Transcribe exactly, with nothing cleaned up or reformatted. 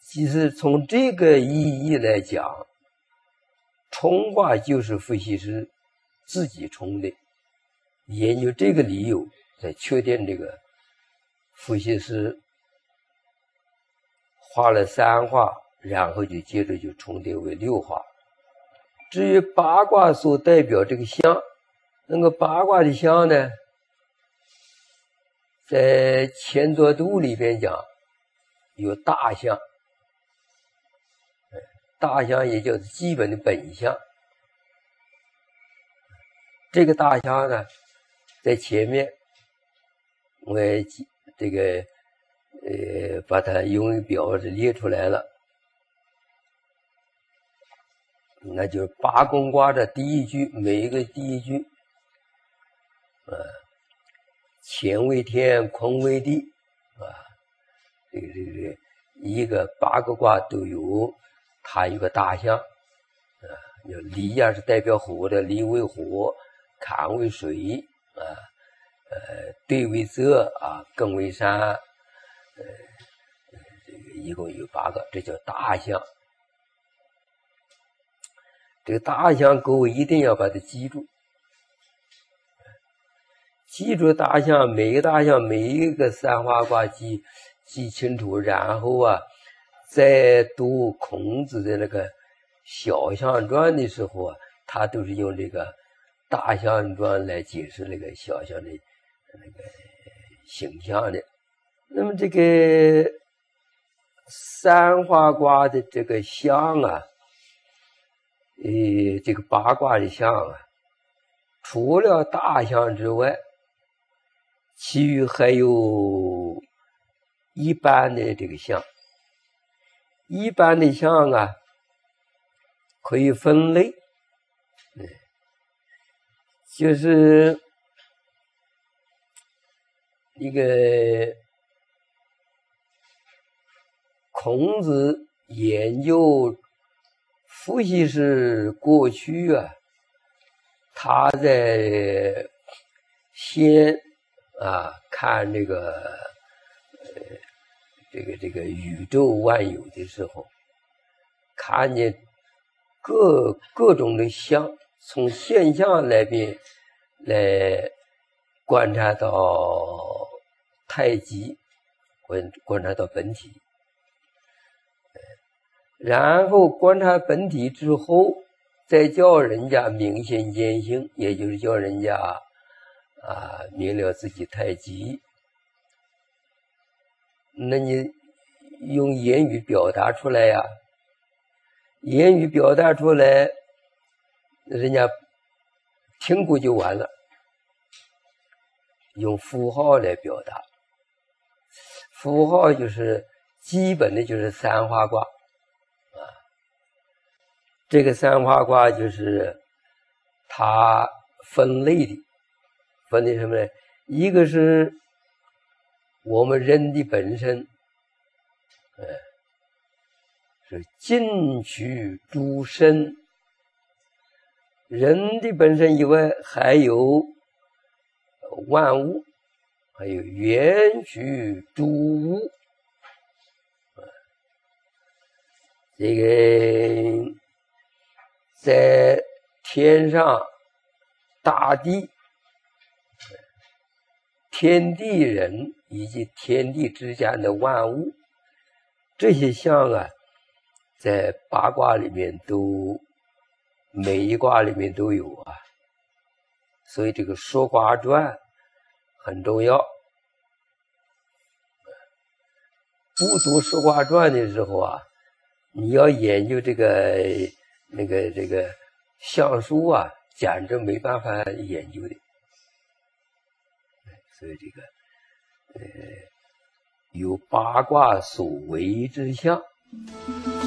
其实从这个意义来讲，冲卦就是伏羲师自己冲的。研究这个理由，才确定这个伏羲师画了三画，然后就接着就重叠为六画。至于八卦所代表这个象，那个八卦的象呢，在乾作度里边讲有大象，大象也叫基本的本象。这个大象呢，在前面我这个呃把它用表列出来了，那就是八宫卦的第一句，每一个第一句，呃，乾为天，坤为地，啊，这个这个这个一个八个卦都有，它有个大象，啊，有离呀是代表火的，离为火，坎为水，啊，呃，兑为泽，啊，艮为山，呃，这个一共有八个，这叫大象。这个大象各位一定要把它记住，记住大象，每个大象每一个三花卦记记清楚，然后啊，在读孔子的那个小象传的时候啊，他都是用这个大象传来解释那个小象的那个形象的。那么这个三花卦的这个象啊，呃，这个八卦的象啊，除了大象之外，其余还有一般的这个象。一般的象啊，可以分类，嗯，就是一个孔子研究伏羲师过去啊，他在先啊看这个呃这个这个宇宙万有的时候，看见各各种的象，从现象来边来观察到太极，观观察到本体。然后观察本体之后，再叫人家明心见性，也就是叫人家啊明了自己太极。那你用言语表达出来呀，言语表达出来，人家听过就完了。用符号来表达，符号就是基本的就是三花卦。这个三花卦就是它分类的，分的什么呢？一个是我们人的本身，呃，是进取诸身，人的本身以外还有万物，还有缘取诸物，这个在天上大地、天地人以及天地之间的万物，这些象啊，在八卦里面都每一卦里面都有啊，所以这个说卦传很重要。不读说卦传的时候啊，你要研究这个那个这个象书啊，简直没办法研究的。所以这个呃有八卦所为之象。